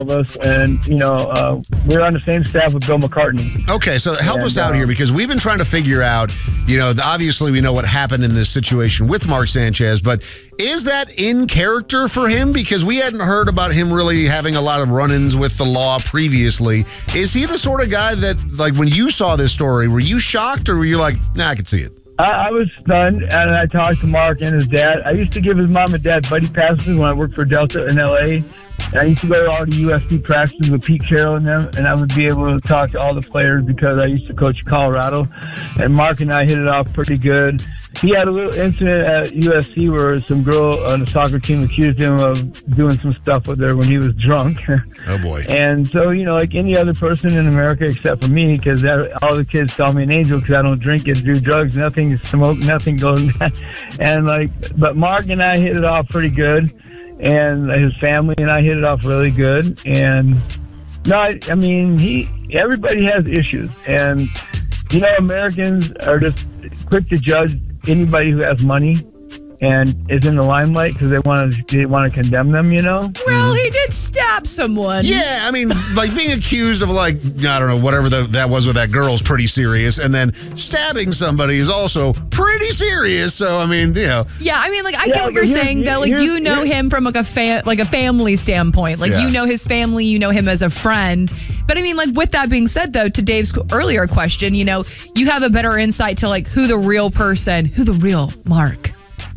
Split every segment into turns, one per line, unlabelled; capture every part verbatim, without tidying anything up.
of us, and you know, uh, we're on the same staff with Bill McCartney.
Okay, so help
and,
us out
uh,
here, because we've been trying to figure out, you know, obviously we know what happened in this situation with Mark Sanchez, but is that in character for him? Because we hadn't heard about him really having a lot of run-ins with the law previously. Is he the sort of guy that, like, when you saw this story, were you shocked, or were you like, nah, I can see it?
I, I was stunned, and I talked to Mark and his dad. I used to give his mom and dad buddy passes when I worked for Delta in L A, and I used to go to all the U S C practices with Pete Carroll and them, and I would be able to talk to all the players because I used to coach Colorado. And Mark and I hit it off pretty good. He had a little incident at U S C where some girl on the soccer team accused him of doing some stuff with her when he was drunk.
Oh, boy.
And so, you know, like any other person in America except for me, because all the kids call me an angel because I don't drink and do drugs, nothing smoke, nothing goes. And, like, but Mark and I hit it off pretty good. And his family and I hit it off really good. And no, I, I mean, he, everybody has issues. And, you know, Americans are just quick to judge anybody who has money and is in the limelight because they want to they want to condemn them, you know?
Well, he did stab someone.
Yeah, I mean, like being accused of, like, I don't know, whatever the, that was with that girl is pretty serious. And then stabbing somebody is also pretty serious. So, I mean, you know.
Yeah, I mean, like, I
Yeah,
get what
but
you're
here's-
saying, that, like,
here's-
you know
here's-
him from, like, a fa- like a family standpoint. Like,
Yeah.
you know his family, you know him as a friend. But, I mean, like, with that being said, though, to Dave's earlier question, you know, you have a better insight to, like, who the real person, who the real Mark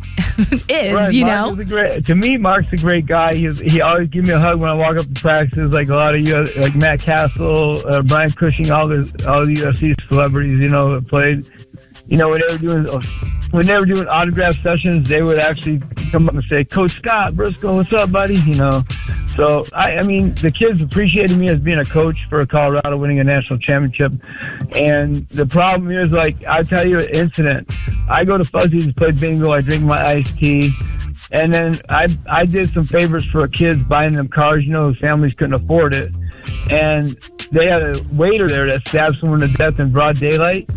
is,
Right,
you
Mark
know?
is a great, to me, Mark's a great guy. He's, he always gives me a hug when I walk up to practices, like a lot of you, like Matt Castle, uh, Brian Cushing, all the all the U F C celebrities, you know, that played. You know, when they were doing when they were doing autograph sessions, they would actually come up and say, "Coach Scott Briscoe, what's up, buddy?" You know. So I, I mean, the kids appreciated me as being a coach for Colorado, winning a national championship. And the problem is, like, I'll tell you an incident. I go to Fuzzy's to play bingo. I drink my iced tea. And then I I did some favors for kids, buying them cars. You know, families couldn't afford it. And they had a waiter there that stabbed someone to death in broad daylight.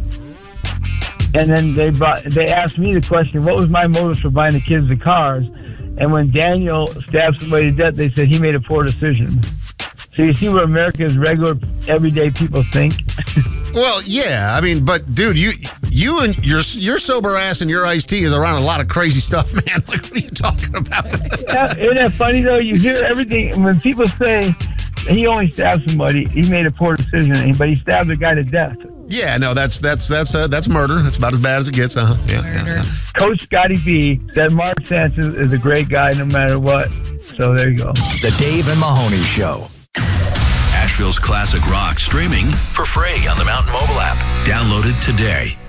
And then they brought, they asked me the question, what was my motive for buying the kids the cars? And when Daniel stabbed somebody to death, they said he made a poor decision. So you see what America's regular, everyday people think.
Well, yeah, I mean, but dude, you you and your your sober ass and your iced tea is around a lot of crazy stuff, man. Like, what are you talking about?
Yeah, isn't that funny though? You hear everything when people say he only stabbed somebody, he made a poor decision, but he stabbed a guy to death.
Yeah, no, that's that's that's uh, that's murder. That's about as bad as it gets, huh? Yeah, yeah, yeah.
Coach Scotty B said Mark Sanchez is a great guy no matter what. So there you go.
The Dave and Mahoney Show. Asheville's classic rock streaming for free on the Mountain Mobile app. Download it today.